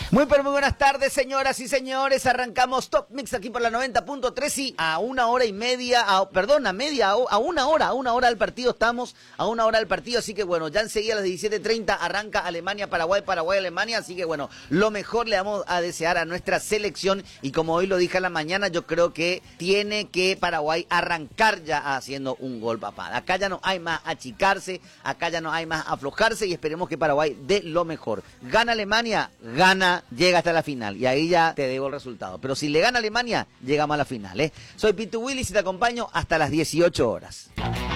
Muy pero muy buenas tardes, señoras y señores. Arrancamos Top Mix aquí por la 90.3 y a una hora y media, a una hora del partido estamos, a una hora del partido, así que bueno, ya enseguida a las 17:30 arranca Alemania, Paraguay, Alemania, así que bueno, lo mejor le vamos a desear a nuestra selección y como hoy lo dije a la mañana, yo creo que tiene que Paraguay arrancar ya haciendo un gol, papá. Acá ya no hay más achicarse, acá ya no hay más aflojarse y esperemos que Paraguay dé lo mejor. Gana Alemania, llega hasta la final y ahí ya te debo el resultado. Pero si le gana Alemania, llegamos a la final, ¿eh? Soy Pitu Willis y te acompaño hasta las 18 horas.